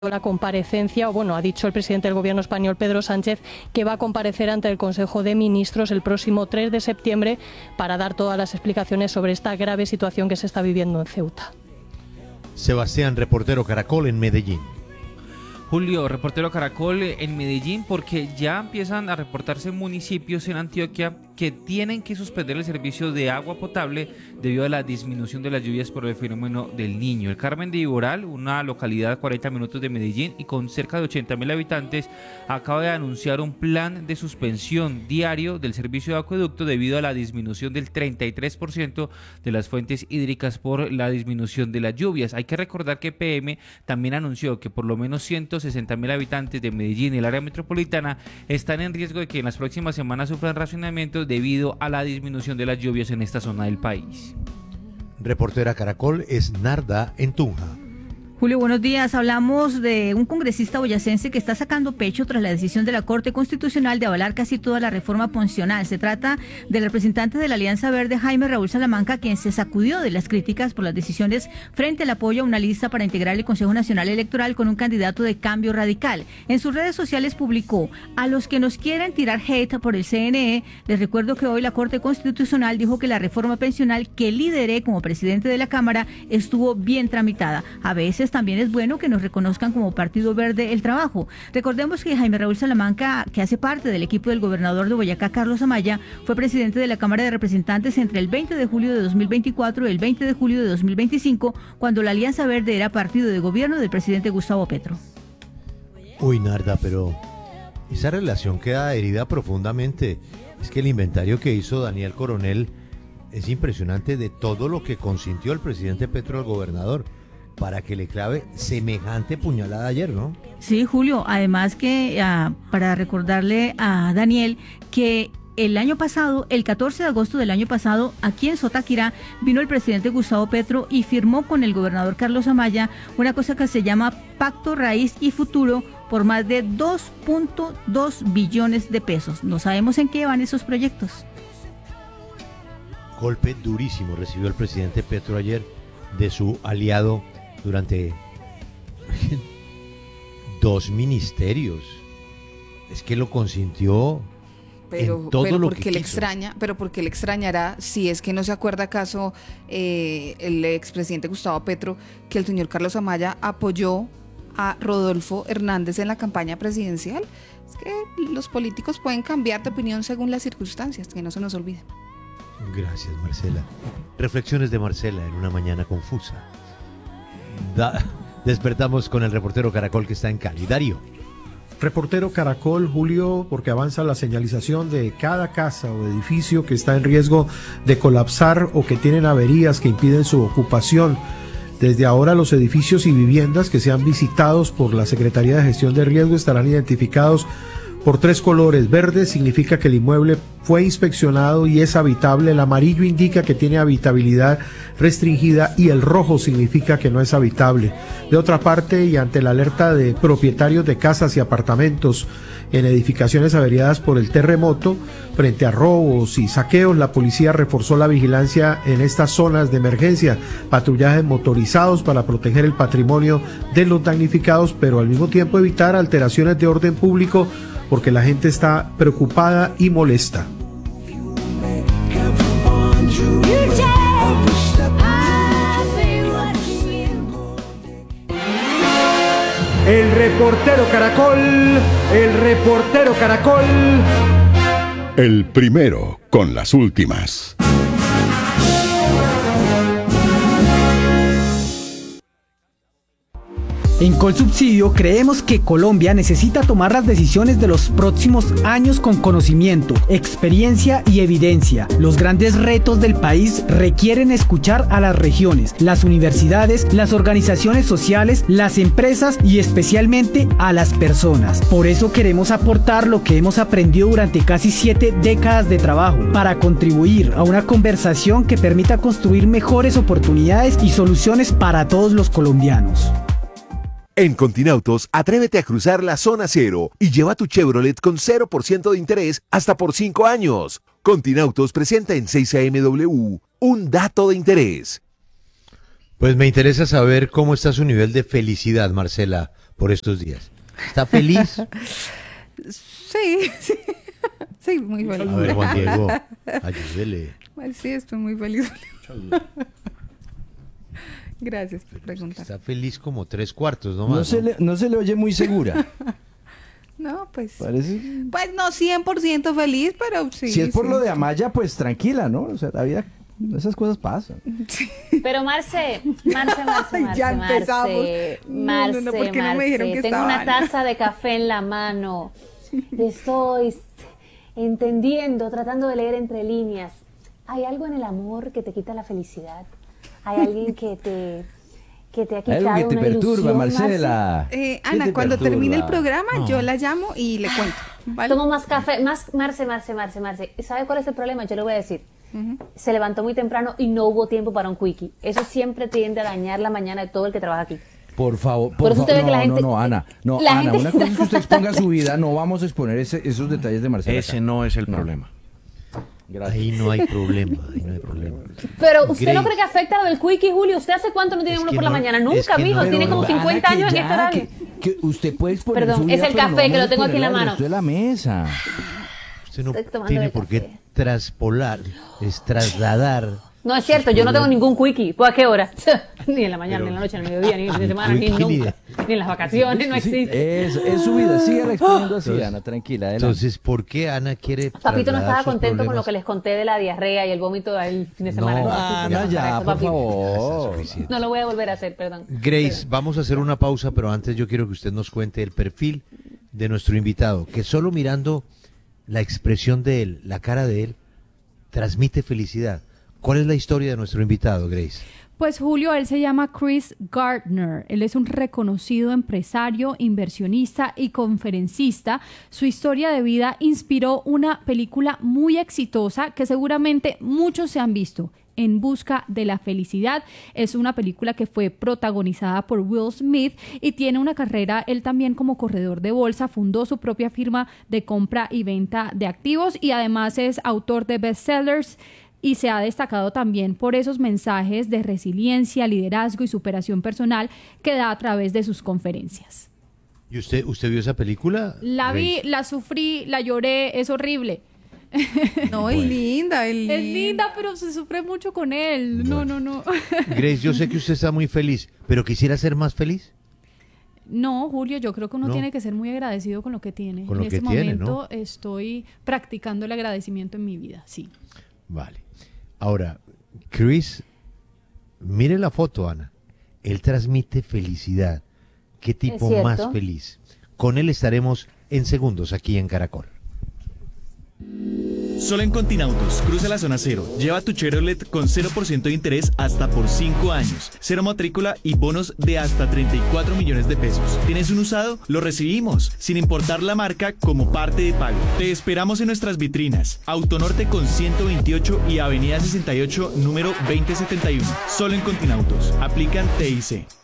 la comparecencia, o bueno, ha dicho el presidente del gobierno español, Pedro Sánchez, que va a comparecer ante el Consejo de Ministros el próximo 3 de septiembre para dar todas las explicaciones sobre esta grave situación que se está viviendo en Ceuta. Sebastián, reportero Caracol en Medellín. Julio, reportero Caracol en Medellín, porque ya empiezan a reportarse municipios en Antioquia que tienen que suspender el servicio de agua potable debido a la disminución de las lluvias por el fenómeno del Niño. El Carmen de Iboral, una localidad a 40 minutos de Medellín y con cerca de 80.000 habitantes, acaba de anunciar un plan de suspensión diario del servicio de acueducto debido a la disminución del 33% de las fuentes hídricas por la disminución de las lluvias. Hay que recordar que PM también anunció que por lo menos 160.000 habitantes de Medellín y el área metropolitana están en riesgo de que en las próximas semanas sufran racionamiento debido a la disminución de las lluvias en esta zona del país. Reportera Caracol es Narda en Tunja. Julio, buenos días. Hablamos de un congresista boyacense que está sacando pecho tras la decisión de la Corte Constitucional de avalar casi toda la reforma pensional. Se trata del representante de la Alianza Verde, Jaime Raúl Salamanca, quien se sacudió de las críticas por las decisiones frente al apoyo a una lista para integrar el Consejo Nacional Electoral con un candidato de Cambio Radical. En sus redes sociales publicó: a los que nos quieren tirar hate por el CNE, les recuerdo que hoy la Corte Constitucional dijo que la reforma pensional que lideré como presidente de la Cámara estuvo bien tramitada. A veces también es bueno que nos reconozcan como Partido Verde el trabajo. Recordemos que Jaime Raúl Salamanca, que hace parte del equipo del gobernador de Boyacá, Carlos Amaya, fue presidente de la Cámara de Representantes entre el 20 de julio de 2024 y el 20 de julio de 2025, cuando la Alianza Verde era partido de gobierno del presidente Gustavo Petro. Uy, Narda, pero esa relación queda herida profundamente. Es que el inventario que hizo Daniel Coronel es impresionante de todo lo que consintió el presidente Petro al gobernador para que le clave semejante puñalada ayer, ¿no? Sí, Julio, además que para recordarle a Daniel que el año pasado, el 14 de agosto del año pasado, aquí en Sotaquirá, vino el presidente Gustavo Petro y firmó con el gobernador Carlos Amaya una cosa que se llama Pacto Raíz y Futuro por más de 2.2 billones de pesos. No sabemos en qué van esos proyectos. Golpe durísimo recibió el presidente Petro ayer de su aliado durante 2 ministerios. Es que lo consintió en todo lo que le extraña, pero porque le extrañará si es que no se acuerda acaso el expresidente Gustavo Petro que el señor Carlos Amaya apoyó a Rodolfo Hernández en la campaña presidencial. Es que los políticos pueden cambiar de opinión según las circunstancias, que no se nos olvide. Gracias, Marcela. Reflexiones de Marcela en una mañana confusa. Despertamos con el reportero Caracol que está en Cali. Darío. Reportero Caracol, Julio, porque avanza la señalización de cada casa o edificio que está en riesgo de colapsar o que tienen averías que impiden su ocupación. Desde ahora los edificios y viviendas que sean visitados por la Secretaría de Gestión de Riesgo estarán identificados por 3 colores. Verde significa que el inmueble fue inspeccionado y es habitable, el amarillo indica que tiene habitabilidad restringida y el rojo significa que no es habitable. De otra parte, y ante la alerta de propietarios de casas y apartamentos en edificaciones averiadas por el terremoto, frente a robos y saqueos, la policía reforzó la vigilancia en estas zonas de emergencia, patrullajes motorizados para proteger el patrimonio de los damnificados, pero al mismo tiempo evitar alteraciones de orden público, porque la gente está preocupada y molesta. El reportero Caracol, el reportero Caracol. El primero con las últimas. En Colsubsidio creemos que Colombia necesita tomar las decisiones de los próximos años con conocimiento, experiencia y evidencia. Los grandes retos del país requieren escuchar a las regiones, las universidades, las organizaciones sociales, las empresas y especialmente a las personas. Por eso queremos aportar lo que hemos aprendido durante casi 7 décadas de trabajo para contribuir a una conversación que permita construir mejores oportunidades y soluciones para todos los colombianos. En Continautos, atrévete a cruzar la zona cero y lleva tu Chevrolet con 0% de interés hasta por 5 años. Continautos presenta en 6am un dato de interés. Pues me interesa saber cómo está su nivel de felicidad, Marcela, por estos días? ¿Está feliz? Sí, muy feliz. A ver, Juan Diego, ayúdele. Sí, estoy muy feliz. Gracias por preguntar. Está feliz como 3/4 nomás. No se le oye muy segura. No, pues. Parece. Pues no 100% feliz, pero sí. Si es por lo de Amaya, pues tranquila, ¿no? O sea, la vida, esas cosas pasan. Pero Marce, ya empezamos. Marce, ¿por qué no me dijeron que tengo estaban? una taza de café en la mano. Estoy entendiendo, tratando de leer entre líneas. ¿Hay algo en el amor que te quita la felicidad? ¿Hay alguien que te ha quitado Algo que te una perturba, ilusión, Marcela. Ana, cuando termine el programa, yo la llamo y le cuento. ¿vale? Tomo más café, Marce. ¿Sabe cuál es el problema? Yo le voy a decir. Se levantó muy temprano y no hubo tiempo para un quickie. Eso siempre tiende a dañar la mañana de todo el que trabaja aquí. Por favor, Por eso usted ve que la gente- Ana. No, la Ana, gente- una cosa es que usted exponga su vida, no vamos a exponer esos detalles de Marcela. Ese no es el problema. Ahí no hay problema, Pero ¿usted no Grace. cree que afecta lo del quickie, Julio? ¿Usted hace cuánto no tiene Es uno que por la no- mañana? es Nunca, que mijo. no- Tiene como Ana, 50 que años en ya, este horario. que usted puede exponer Perdón, su vida, es el pero café, no que lo vamos a tengo aquí en la exponerlo al mano. resto de la mesa. Usted no Estoy tomando tiene de por café. qué trasladar. No es cierto, yo no tengo ningún quickie. ¿Pues a qué hora? Ni en la mañana, ni en la noche, ni en el mediodía, ni en el fin de semana, ni quickie ni nunca. Ni en las vacaciones, no existe. Es su vida, síguela exponiendo así, Ana, tranquila. Adelante. Entonces, ¿por qué Ana quiere Papito no trasladar estaba sus contento con lo problemas? que les conté de la diarrea y el vómito del fin de semana. No, Ana, ya, por Papito. favor. No lo voy a volver a hacer, perdón. Grace, vamos a hacer una pausa, pero antes yo quiero que usted nos cuente el perfil de nuestro invitado, que solo mirando la expresión de él, la cara de él, transmite felicidad. ¿Cuál es la historia de nuestro invitado, Grace? Pues Julio, él se llama Chris Gardner. Él es un reconocido empresario, inversionista y conferencista. Su historia de vida inspiró una película muy exitosa que seguramente muchos se han visto. En busca de la felicidad. Es una película que fue protagonizada por Will Smith y tiene una carrera, él también como corredor de bolsa, fundó su propia firma de compra y venta de activos y además es autor de bestsellers y se ha destacado también por esos mensajes de resiliencia, liderazgo y superación personal que da a través de sus conferencias. ¿Y usted vio esa película? La vi, Grace? la sufrí, la lloré, es horrible. No, es linda, Es linda, pero se sufre mucho con él. No. Grace, yo sé que usted está muy feliz, pero quisiera ser más feliz. No, Julio, yo creo que uno No. tiene que ser muy agradecido con lo que tiene. Con lo en que este tiene, momento ¿no? estoy practicando el agradecimiento en mi vida, sí. Vale. Ahora, Chris, mire la foto, Ana. Él transmite felicidad. ¿Qué tipo cierto. más feliz? Con él estaremos en segundos aquí en Caracol. Solo en Continautos, cruza la zona cero, lleva tu Chevrolet con 0% de interés hasta por 5 años, cero matrícula y bonos de hasta 34 millones de pesos. ¿Tienes un usado? Lo recibimos, sin importar la marca, como parte de pago. Te esperamos en nuestras vitrinas, Autonorte con 128 y Avenida 68, número 2071. Solo en Continautos, aplican TIC.